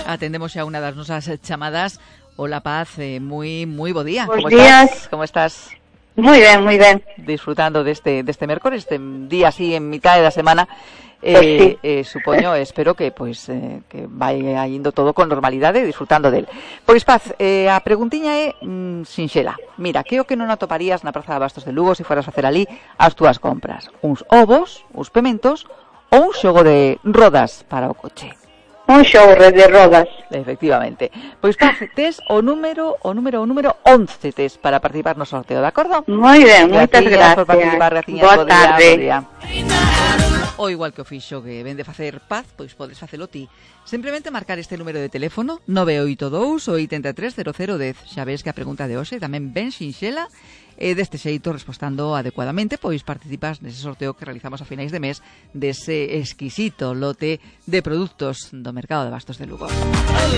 Atendemos xa unha das nosas chamadas. Hola, Paz, moi bo día. Bos días. Como estás? Moi ben. Disfrutando deste mércores, este día así en mitad da semana. Sí. Supoño, espero que que vai indo todo con normalidade, disfrutando del. Pois Paz, a preguntiña é sinxela. Mira, que o que non atoparías na Praza de Abastos de Lugo se foras facer ali as túas compras? Uns ovos, uns pementos ou un xogo de rodas para o coche? Un xogo de rodas. Efectivamente. Pois Paz, tes o número 11 tes para participar no sorteo, de acordo? Moi ben, moitas gracias. Por participar, Boa tarde. O igual que o fixo que vende facer Paz, pois podes facelo ti. Simplemente marcar este número de teléfono 982 830010. Xa ves que a pregunta de hoxe tamén ben sinxela. Deste xeito, respostando adecuadamente, pois participas nese sorteo que realizamos a finais de mes dese exquisito lote de produtos do mercado de Abastos de Lugo.